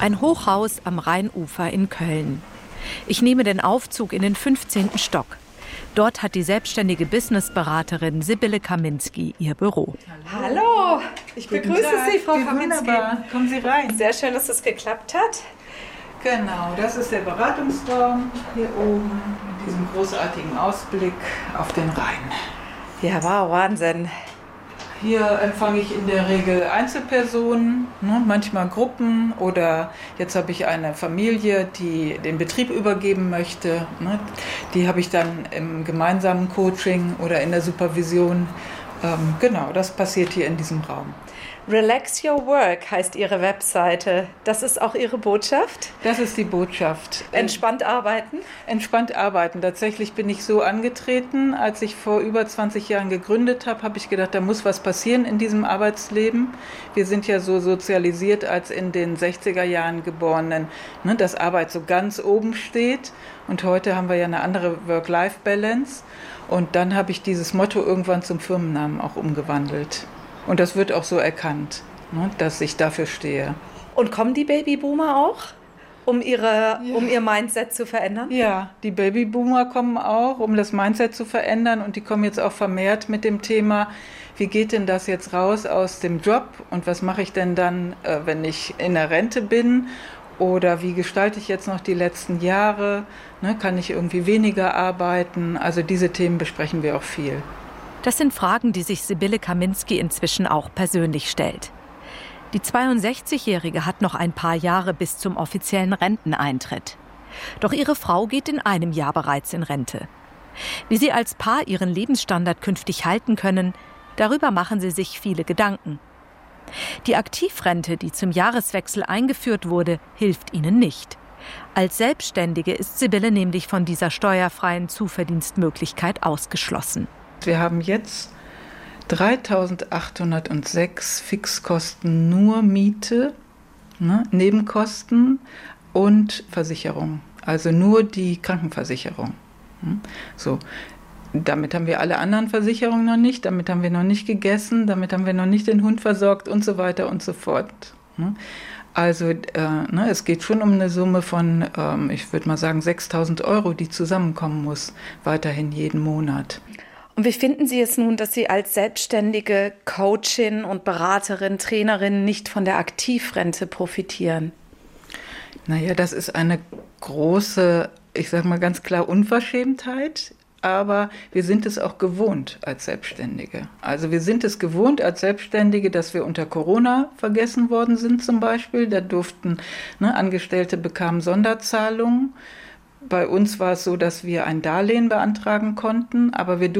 Ein Hochhaus am Rheinufer in Köln. Ich nehme den Aufzug in den 15. Stock. Dort hat die selbstständige Businessberaterin Sibylle Kaminski ihr Büro. Hallo, ich begrüße Sie, Frau Kaminski. Wunderbar, kommen Sie rein. Sehr schön, dass es geklappt hat. Genau, das ist der Beratungsraum hier oben mit diesem großartigen Ausblick auf den Rhein. Ja, wow, Wahnsinn. Hier empfange ich in der Regel Einzelpersonen, manchmal Gruppen oder jetzt habe ich eine Familie, die den Betrieb übergeben möchte. Die habe ich dann im gemeinsamen Coaching oder in der Supervision. Genau, das passiert hier in diesem Raum. Relax Your Work heißt Ihre Webseite. Das ist auch Ihre Botschaft? Das ist die Botschaft. Entspannt arbeiten? Entspannt arbeiten. Tatsächlich bin ich so angetreten. Als ich vor über 20 Jahren gegründet habe, habe ich gedacht, da muss was passieren in diesem Arbeitsleben. Wir sind ja so sozialisiert als in den 60er Jahren Geborenen, dass Arbeit so ganz oben steht. Und heute haben wir ja eine andere Work-Life-Balance. Und dann habe ich dieses Motto irgendwann zum Firmennamen auch umgewandelt. Und das wird auch so erkannt, dass ich dafür stehe. Und kommen die Babyboomer auch, um ihr Mindset zu verändern? Ja, die Babyboomer kommen auch, um das Mindset zu verändern. Und die kommen jetzt auch vermehrt mit dem Thema, wie geht denn das jetzt raus aus dem Job? Und was mache ich denn dann, wenn ich in der Rente bin? Oder wie gestalte ich jetzt noch die letzten Jahre? Kann ich irgendwie weniger arbeiten? Also diese Themen besprechen wir auch viel. Das sind Fragen, die sich Sibylle Kaminski inzwischen auch persönlich stellt. Die 62-Jährige hat noch ein paar Jahre bis zum offiziellen Renteneintritt. Doch ihre Frau geht in einem Jahr bereits in Rente. Wie sie als Paar ihren Lebensstandard künftig halten können, darüber machen sie sich viele Gedanken. Die Aktivrente, die zum Jahreswechsel eingeführt wurde, hilft ihnen nicht. Als Selbstständige ist Sibylle nämlich von dieser steuerfreien Zuverdienstmöglichkeit ausgeschlossen. Wir haben jetzt 3.806 Fixkosten, nur Miete, Nebenkosten und Versicherung, also nur die Krankenversicherung. So. Damit haben wir alle anderen Versicherungen noch nicht, damit haben wir noch nicht gegessen, damit haben wir noch nicht den Hund versorgt und so weiter und so fort. Also es geht schon um eine Summe von, ich würde mal sagen, 6.000 €, die zusammenkommen muss, weiterhin jeden Monat. Und wie finden Sie es nun, dass Sie als selbstständige Coachin und Beraterin, Trainerin nicht von der Aktivrente profitieren? Naja, das ist eine große, ich sage mal ganz klar, Unverschämtheit. Aber wir sind es auch gewohnt als Selbstständige. Also wir sind es gewohnt als Selbstständige, dass wir unter Corona vergessen worden sind zum Beispiel. Da durften Angestellte bekamen Sonderzahlungen. Bei uns war es so, dass wir ein Darlehen beantragen konnten, aber wir durften